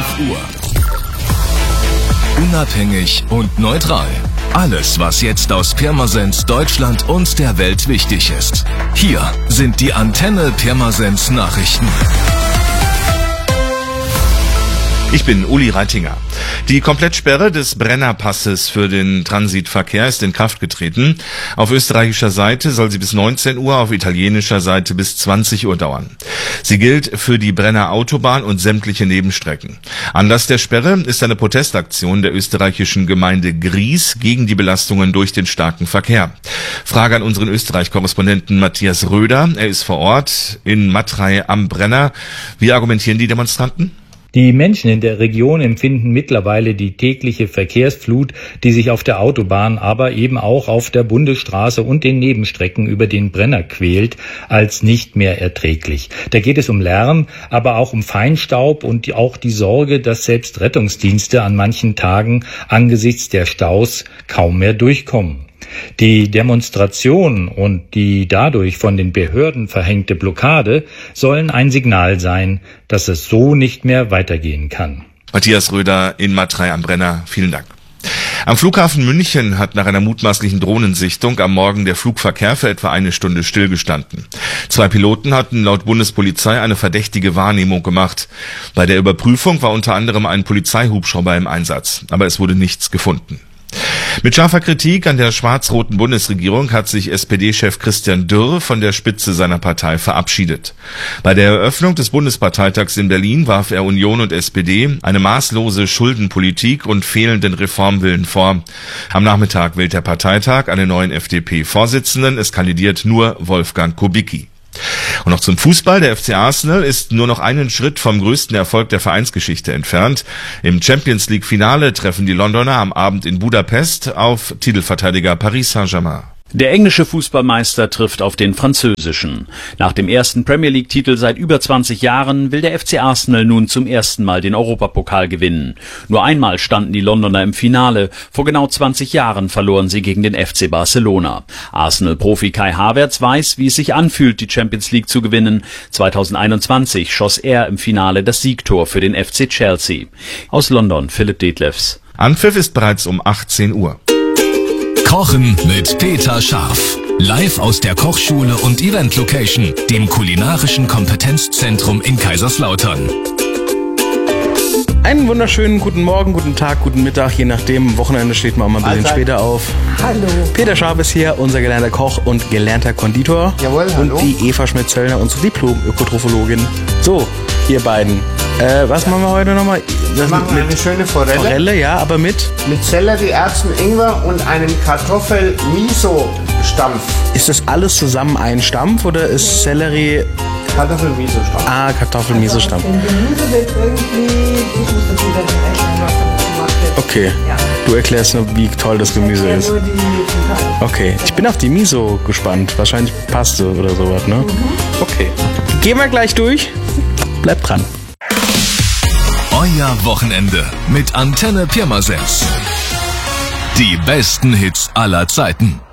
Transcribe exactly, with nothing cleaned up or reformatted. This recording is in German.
fünf Uhr. Unabhängig und neutral. Alles, was jetzt aus Pirmasens, Deutschland und der Welt wichtig ist. Hier sind die Antenne Pirmasens Nachrichten. Ich bin Uli Reitinger. Die Komplettsperre des Brennerpasses für den Transitverkehr ist in Kraft getreten. Auf österreichischer Seite soll sie bis neunzehn Uhr, auf italienischer Seite bis zwanzig Uhr dauern. Sie gilt für die Brenner Autobahn und sämtliche Nebenstrecken. Anlass der Sperre ist eine Protestaktion der österreichischen Gemeinde Gries gegen die Belastungen durch den starken Verkehr. Frage an unseren Österreich-Korrespondenten Matthias Röder. Er ist vor Ort in Matrei am Brenner. Wie argumentieren die Demonstranten? Die Menschen in der Region empfinden mittlerweile die tägliche Verkehrsflut, die sich auf der Autobahn, aber eben auch auf der Bundesstraße und den Nebenstrecken über den Brenner quält, als nicht mehr erträglich. Da geht es um Lärm, aber auch um Feinstaub und auch die Sorge, dass selbst Rettungsdienste an manchen Tagen angesichts der Staus kaum mehr durchkommen. Die Demonstration und die dadurch von den Behörden verhängte Blockade sollen ein Signal sein, dass es so nicht mehr weitergehen kann. Matthias Röder in Matrei am Brenner, vielen Dank. Am Flughafen München hat nach einer mutmaßlichen Drohnensichtung am Morgen der Flugverkehr für etwa eine Stunde stillgestanden. Zwei Piloten hatten laut Bundespolizei eine verdächtige Wahrnehmung gemacht. Bei der Überprüfung war unter anderem ein Polizeihubschrauber im Einsatz, aber es wurde nichts gefunden. Mit scharfer Kritik an der schwarz-roten Bundesregierung hat sich S P D-Chef Christian Dürr von der Spitze seiner Partei verabschiedet. Bei der Eröffnung des Bundesparteitags in Berlin warf er Union und S P D eine maßlose Schuldenpolitik und fehlenden Reformwillen vor. Am Nachmittag wählt der Parteitag einen neuen F D P-Vorsitzenden. Es kandidiert nur Wolfgang Kubicki. Und noch zum Fußball. Der F C Arsenal ist nur noch einen Schritt vom größten Erfolg der Vereinsgeschichte entfernt. Im Champions-League-Finale treffen die Londoner am Abend in Budapest auf Titelverteidiger Paris Saint-Germain. Der englische Fußballmeister trifft auf den französischen. Nach dem ersten Premier League-Titel seit über zwanzig Jahren will der F C Arsenal nun zum ersten Mal den Europapokal gewinnen. Nur einmal standen die Londoner im Finale. Vor genau zwanzig Jahren verloren sie gegen den F C Barcelona. Arsenal-Profi Kai Havertz weiß, wie es sich anfühlt, die Champions League zu gewinnen. zweitausendeinundzwanzig schoss er im Finale das Siegtor für den F C Chelsea. Aus London, Philipp Detlefs. Anpfiff ist bereits um achtzehn Uhr. Kochen mit Peter Scharf. Live aus der Kochschule und Event Location, dem kulinarischen Kompetenzzentrum in Kaiserslautern. Einen wunderschönen guten Morgen, guten Tag, guten Mittag, je nachdem. Wochenende steht man auch mal ein bisschen später auf. Hallo. Peter Scharf ist hier, unser gelernter Koch und gelernter Konditor. Jawohl, hallo. Und die Eva Schmidt-Zöllner, unsere Diplom-Ökotrophologin. So, ihr beiden. Äh, was ja. machen wir heute nochmal? Wir machen eine schöne Forelle. Forelle, ja, aber mit? Mit Sellerie, Erbsen, Ingwer und einem Kartoffel-Miso-Stampf. Ist das alles zusammen ein Stampf oder ist Sellerie... Kartoffel-Miso-Stampf. Ah, Kartoffel-Miso-Stampf. Also, Gemüse wird irgendwie... Ich muss das wieder berechnen, was damit gemacht wird. Okay. Ja. Du erklärst nur, wie toll das Gemüse ist. Nur die okay. Ich bin auf die Miso gespannt. Wahrscheinlich Paste oder sowas, ne? Mhm. Okay. Gehen wir gleich durch. Bleibt dran. Euer Wochenende mit Antenne Pirmasens. Die besten Hits aller Zeiten.